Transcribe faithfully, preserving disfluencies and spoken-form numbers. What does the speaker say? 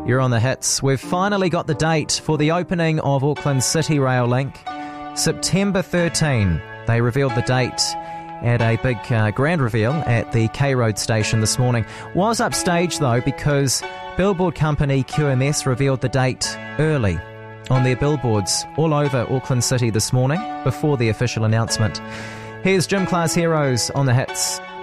You're on the hits. We've finally got the date for the opening of Auckland City Rail Link. September thirteenth. They revealed the date at a big uh, grand reveal at the K Road station this morning. Was upstaged though because billboard company Q M S revealed the date early on their billboards all over Auckland City this morning before the official announcement. Here's Gym Class Heroes on the hits.